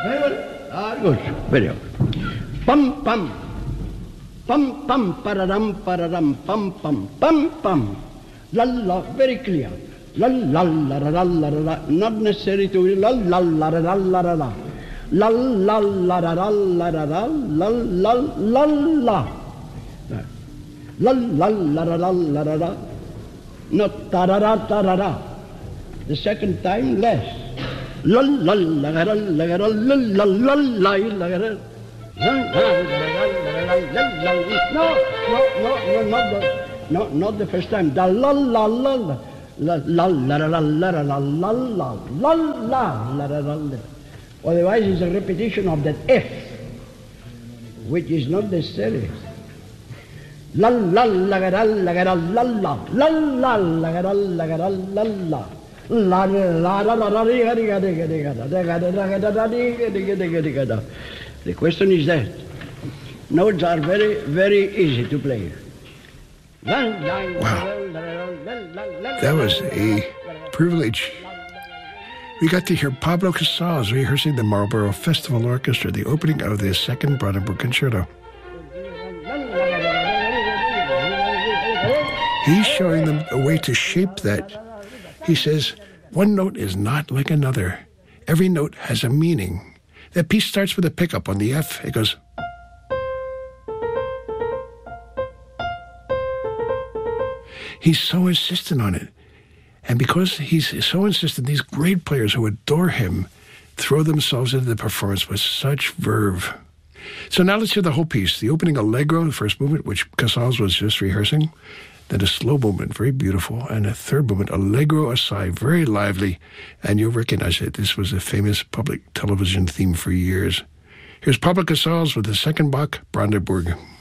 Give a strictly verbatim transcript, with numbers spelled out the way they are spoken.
Very well. Ah, good. Very good. Pum, pum. Pum, pum, pararam, pararam, pum, pum, pum, pum. La, la, very clear. La, la, la, la, la, la, la. Not necessary to la, la, la, la, la, la, la. La, la, la, la, la, la, la, la, la, la, la, la. La, la, la, la, la, la, la, la. Not ta-ra-ra, ta-ra-ra. The second time, less. La, la, la, la, la, la, la, la, la, la, la, la. No, no, no, no, not the, no, not the first time. The la la la la la la la la la la la la la la la la la la. Otherwise, it's a repetition of that F, which is not necessary. La la la la la la la la la la la la la la la la. La la la la la. The question is that notes are very, very easy to play. Wow. That was a privilege. We got to hear Pablo Casals rehearsing the Marlborough Festival Orchestra, the opening of the Second Brandenburg Concerto. He's showing them a way to shape that. He says, one note is not like another. Every note has a meaning. That piece starts with a pickup on the F. It goes. He's so insistent on it. And because he's so insistent, these great players who adore him throw themselves into the performance with such verve. So now let's hear the whole piece. The opening allegro, the first movement, which Casals was just rehearsing. Then a slow movement, very beautiful. And a third movement, allegro assai, very lively. And you'll recognize it. This was a famous public television theme for years. Here's Pablo Casals with the second Bach, Brandenburg.